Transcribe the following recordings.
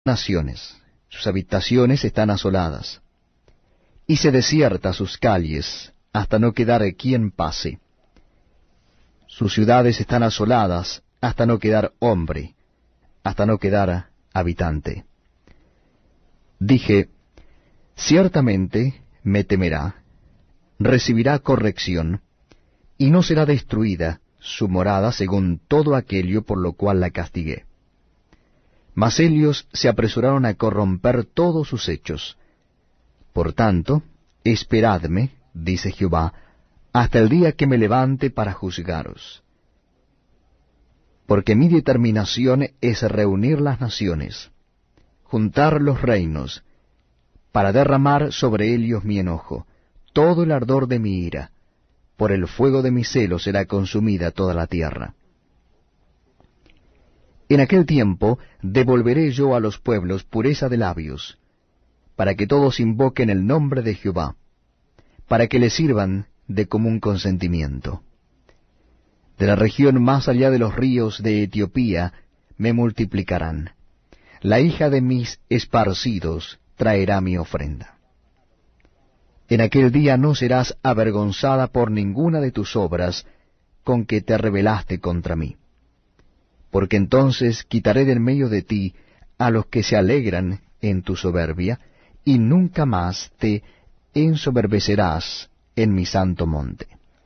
naciones, sus habitaciones están asoladas, y se desierta sus calles, hasta no quedar quien pase. Sus ciudades están asoladas, hasta no quedar hombre, hasta no quedar habitante. Dije, ciertamente me temerá, recibirá corrección, y no será destruida su morada según todo aquello por lo cual la castigué. Mas ellos se apresuraron a corromper todos sus hechos. Por tanto, esperadme, dice Jehová, hasta el día que me levante para juzgaros. Porque mi determinación es reunir las naciones, juntar los reinos, para derramar sobre ellos mi enojo, todo el ardor de mi ira. Por el fuego de mi celo será consumida toda la tierra. En aquel tiempo devolveré yo a los pueblos pureza de labios, para que todos invoquen el nombre de Jehová, para que le sirvan de común consentimiento. De la región más allá de los ríos de Etiopía me multiplicarán. La hija de mis esparcidos traerá mi ofrenda. En aquel día no serás avergonzada por ninguna de tus obras con que te rebelaste contra mí. Porque entonces quitaré del medio de ti a los que se alegran en tu soberbia, y nunca más te ensoberbecerás en mi santo monte.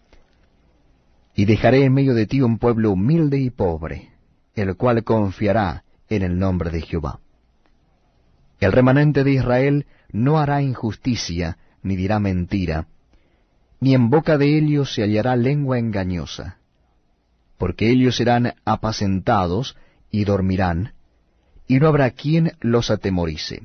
Y dejaré en medio de ti un pueblo humilde y pobre, el cual confiará en el nombre de Jehová. El remanente de Israel no hará injusticia, ni dirá mentira, ni en boca de ellos se hallará lengua engañosa, porque ellos serán apacentados y dormirán, y no habrá quien los atemorice.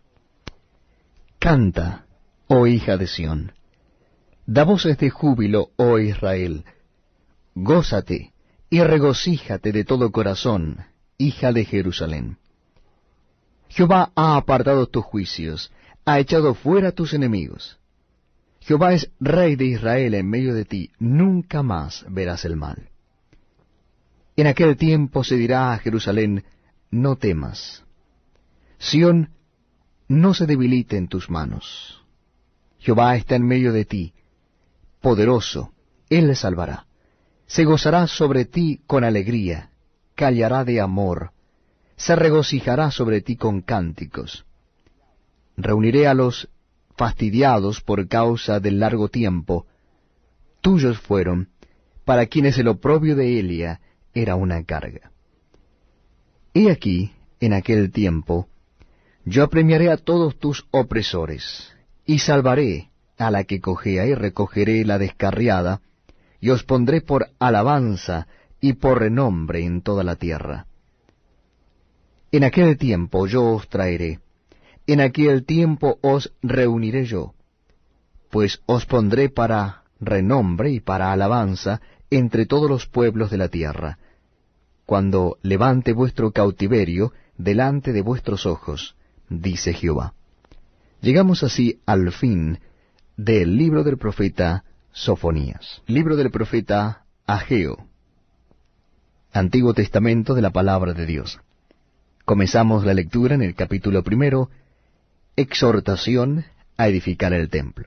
Canta, oh hija de Sión, da voces de júbilo, oh Israel, gózate y regocíjate de todo corazón, hija de Jerusalén. Jehová ha apartado tus juicios, ha echado fuera tus enemigos. Jehová es rey de Israel en medio de ti, nunca más verás el mal. En aquel tiempo se dirá a Jerusalén, no temas. Sión, no se debilite en tus manos. Jehová está en medio de ti, poderoso, él le salvará. Se gozará sobre ti con alegría, callará de amor, se regocijará sobre ti con cánticos. Reuniré a los fastidiados por causa del largo tiempo. Tuyos fueron, para quienes el oprobio de Elia era una carga. He aquí, en aquel tiempo, yo apremiaré a todos tus opresores, y salvaré a la que cojea, y recogeré la descarriada, y os pondré por alabanza y por renombre en toda la tierra. En aquel tiempo yo os traeré, en aquel tiempo os reuniré yo, pues os pondré para renombre y para alabanza entre todos los pueblos de la tierra, cuando levante vuestro cautiverio delante de vuestros ojos, dice Jehová. Llegamos así al fin del libro del profeta Sofonías. Libro del profeta Ageo, Antiguo Testamento de la palabra de Dios. Comenzamos la lectura en el capítulo 1, exhortación a edificar el templo.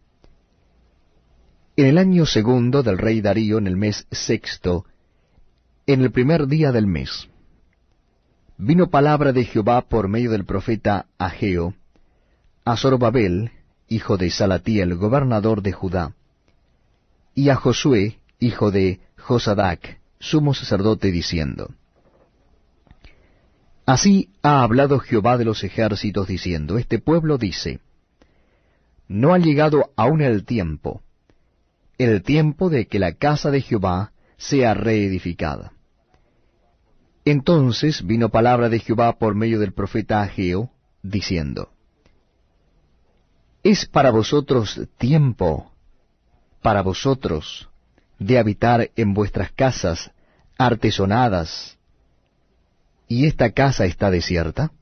En el año 2 del rey Darío, en el mes 6, en el primer día del mes, vino palabra de Jehová por medio del profeta Ageo a Zorobabel, hijo de Salatiel, gobernador de Judá, y a Josué, hijo de Josadac, sumo sacerdote, diciendo: Así ha hablado Jehová de los ejércitos, diciendo, este pueblo dice, no ha llegado aún el tiempo de que la casa de Jehová sea reedificada. Entonces vino palabra de Jehová por medio del profeta Ageo, diciendo: ¿Es para vosotros tiempo, para vosotros, de habitar en vuestras casas artesonadas, y esta casa está desierta?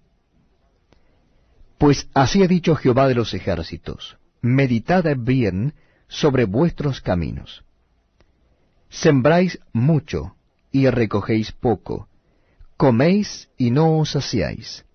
Pues así ha dicho Jehová de los ejércitos, meditad bien sobre vuestros caminos. Sembráis mucho, y recogéis poco, coméis y no os saciáis,